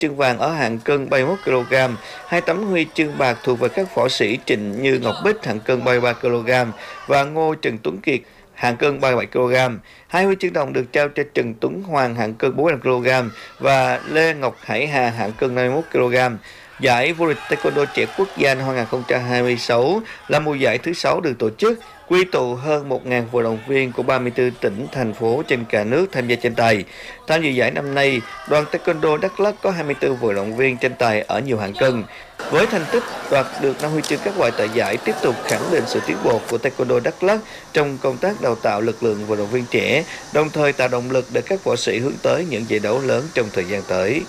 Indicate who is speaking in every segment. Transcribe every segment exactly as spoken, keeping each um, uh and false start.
Speaker 1: chương vàng ở hạng cân ba mươi mốt ki lô gam, hai tấm huy chương bạc thuộc về các võ sĩ Trịnh Như Ngọc Bích hạng cân ba mươi ba ki lô gam và Ngô Trần Tuấn Kiệt hạng cân ba mươi bảy ki lô gam. Hai huy chương đồng được trao cho Trần Tuấn Hoàng hạng cân bốn mươi lăm ki lô gam và Lê Ngọc Hải Hà hạng cân năm mươi mốt ki lô gam. Giải vô địch Taekwondo trẻ quốc gia năm hai nghìn không trăm hai mươi sáu là mùa giải thứ sáu được tổ chức, quy tụ hơn một nghìn vận động viên của ba mươi tư tỉnh, thành phố trên cả nước tham gia tranh tài. Tham dự giải năm nay, đoàn Taekwondo Đắk Lắk có hai mươi tư vận động viên tranh tài ở nhiều hạng cân. Với thành tích đoạt được năm huy chương các loại tại giải, tiếp tục khẳng định sự tiến bộ của Taekwondo Đắk Lắk trong công tác đào tạo lực lượng vận động viên trẻ, đồng thời tạo động lực để các võ sĩ hướng tới những giải đấu lớn trong thời gian tới.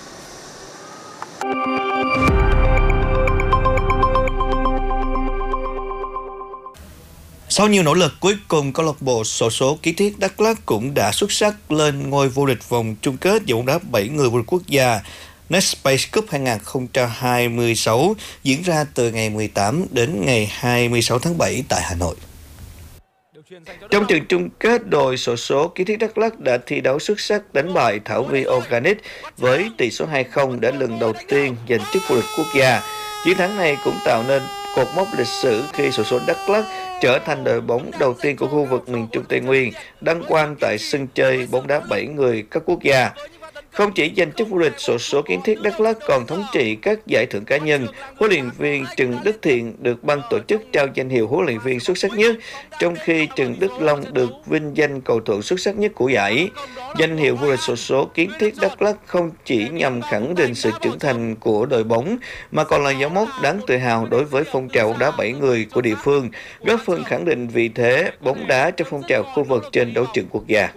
Speaker 1: Sau nhiều nỗ lực, cuối cùng câu lạc bộ xổ số Kiến Thiết Đắk Lắk cũng đã xuất sắc lên ngôi vô địch vòng chung kết giải bóng đá bảy người vô địch quốc gia Netspace Cup hai nghìn không trăm hai mươi sáu diễn ra từ ngày mười tám đến ngày hai mươi sáu tháng bảy tại Hà Nội. Trong trận chung kết, đội xổ số Kiến Thiết Đắk Lắk đã thi đấu xuất sắc, đánh bại Thảo Vi Organic với tỷ số hai không để lần đầu tiên giành chức vô địch quốc gia. Chiến thắng này cũng tạo nên cột mốc lịch sử khi xổ số Đắk Lắk trở thành đội bóng đầu tiên của khu vực miền Trung Tây Nguyên đăng quang tại sân chơi bóng đá bảy người cấp quốc gia. Không chỉ giành chức vô địch, xổ số Kiến Thiết Đắk Lắk còn thống trị các giải thưởng cá nhân. Huấn luyện viên Trần Đức Thiện được ban tổ chức trao danh hiệu huấn luyện viên xuất sắc nhất, trong khi Trần Đức Long được vinh danh cầu thủ xuất sắc nhất của giải. Danh hiệu vô địch xổ số Kiến Thiết Đắk Lắk không chỉ nhằm khẳng định sự trưởng thành của đội bóng, mà còn là dấu mốc đáng tự hào đối với phong trào bóng đá bảy người của địa phương, góp phần khẳng định vị thế bóng đá trong phong trào khu vực trên đấu trường quốc gia.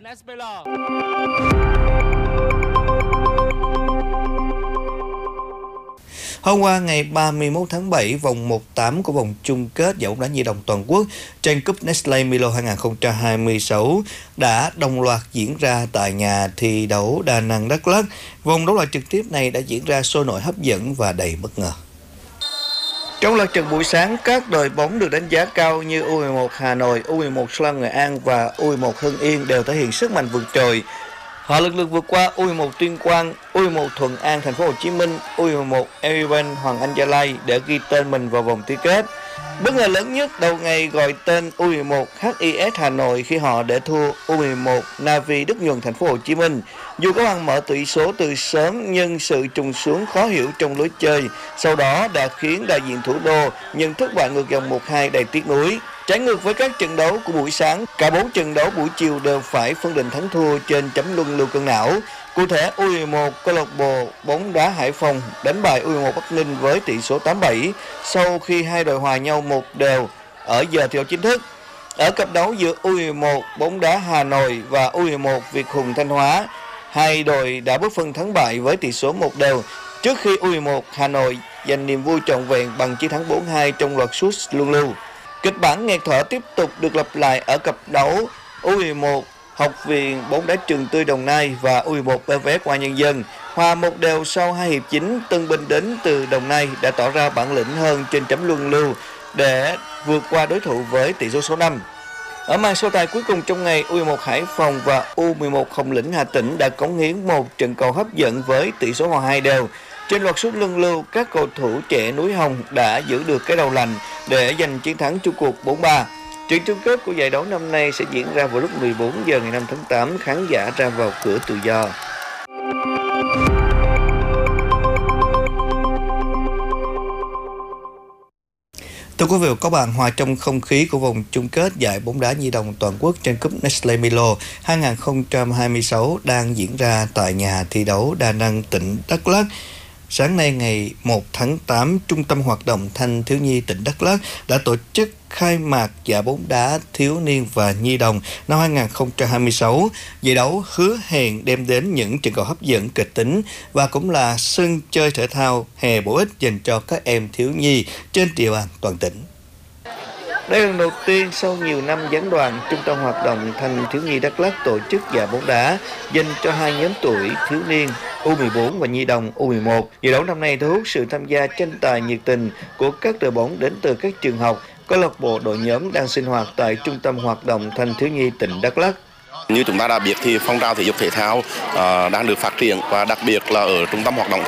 Speaker 1: Hôm qua ngày ba mươi mốt tháng bảy, vòng một tám của vòng chung kết giải bóng đá nhi đồng toàn quốc Tranh cúp Nestlé Milo hai nghìn không trăm hai mươi sáu đã đồng loạt diễn ra tại nhà thi đấu Đà Nẵng Đắk Lắk. Vòng đấu loại trực tiếp này đã diễn ra sôi nổi, hấp dẫn và đầy bất ngờ. Trong lượt trận buổi sáng, các đội bóng được đánh giá cao như U mười một Hà Nội, U mười một Slam Nghệ An và U mười một Hưng Yên đều thể hiện sức mạnh vượt trội. Họ lần lượt vượt qua U mười một Tuyên Quang, U mười một Thuận An Thành phố Hồ Chí Minh, U mười một Event Hoàng Anh Gia Lai để ghi tên mình vào vòng tứ kết. Bất ngờ lớn nhất đầu ngày gọi tên U mười một hát i ét Hà Nội khi họ để thua U mười một Navy Đức Nhuận Thành phố Hồ Chí Minh. Dù có bằng mở tỷ số từ sớm, nhưng sự trùng xuống khó hiểu trong lối chơi sau đó đã khiến đại diện thủ đô nhận thất bại ngược dòng một hai đầy tiếc nuối. Trái ngược với các trận đấu của buổi sáng, cả bốn trận đấu buổi chiều đều phải phân định thắng thua trên chấm luân lưu cân não. Cụ thể, U mười một câu lạc bộ bóng đá Hải Phòng đánh bại U mười một Bắc Ninh với tỷ số tám bảy sau khi hai đội hòa nhau một đều ở giờ thi đấu chính thức. Ở cặp đấu giữa U mười một bóng đá Hà Nội và U mười một Việt Hùng Thanh Hóa, hai đội đã bất phân thắng bại với tỷ số một đều trước khi U mười một Hà Nội giành niềm vui trọn vẹn bằng chiến thắng bốn hai trong loạt sút luân lưu. Kịch bản nghẹt thở tiếp tục được lặp lại ở cặp đấu U mười một Học viện bóng đá Trường Tươi Đồng Nai và U mười một pê vê ét Công an Nhân dân. Hòa một đều sau hai hiệp chính, tân binh đến từ Đồng Nai đã tỏ ra bản lĩnh hơn trên chấm luân lưu để vượt qua đối thủ với tỷ số số năm. Ở màn so tài cuối cùng trong ngày, U mười một Hải Phòng và U mười một Hồng Lĩnh Hà Tĩnh đã cống hiến một trận cầu hấp dẫn với tỷ số hòa hai đều. Trên loạt sút luân lưu, các cầu thủ trẻ núi Hồng đã giữ được cái đầu lạnh để giành chiến thắng chung cuộc bốn ba. Trận chung kết của giải đấu năm nay sẽ diễn ra vào lúc mười bốn giờ ngày năm tháng tám, khán giả ra vào cửa tự do. Thưa quý vị và các bạn, hòa trong không khí của vòng chung kết giải bóng đá nhi đồng toàn quốc Tranh cúp Nestlé Milo hai nghìn không trăm hai mươi sáu đang diễn ra tại nhà thi đấu Đà Nẵng, tỉnh Đắk Lắk. Sáng nay ngày một tháng tám, Trung tâm Hoạt động Thanh thiếu nhi tỉnh Đắk Lắk đã tổ chức khai mạc giải bóng đá thiếu niên và nhi đồng năm hai nghìn không trăm hai mươi sáu. Giải đấu hứa hẹn đem đến những trận cầu hấp dẫn, kịch tính và cũng là sân chơi thể thao hè bổ ích dành cho các em thiếu nhi trên địa bàn toàn tỉnh. Đây là lần đầu tiên sau nhiều năm gián đoạn, Trung tâm Hoạt động Thanh thiếu nhi Đắk Lắk tổ chức giải bóng đá dành cho hai nhóm tuổi thiếu niên U mười bốn và nhi đồng U mười một. Giải đấu năm nay thu hút sự tham gia tranh tài nhiệt tình của các đội bóng đến từ các trường học, câu lạc bộ, đội nhóm đang sinh hoạt tại Trung tâm Hoạt động Thanh thiếu nhi tỉnh Đắk Lắk.
Speaker 2: Như chúng ta đã biết thì phong trào thể dục thể thao uh, đang được phát triển, và đặc biệt là ở Trung tâm Hoạt động